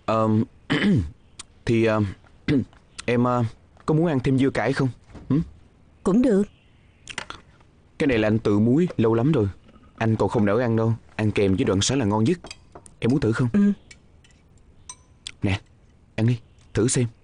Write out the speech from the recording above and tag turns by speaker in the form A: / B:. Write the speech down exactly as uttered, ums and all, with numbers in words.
A: Ờ, thì ờ, em ờ, có muốn ăn thêm dưa cải không? Hử?
B: Cũng được.
A: Cái này là anh tự muối lâu lắm rồi. Anh còn không nỡ ăn đâu. Ăn kèm với đoạn sắn là ngon nhất. Em muốn thử không?
B: Ừ.
A: Nè, ăn đi, thử xem.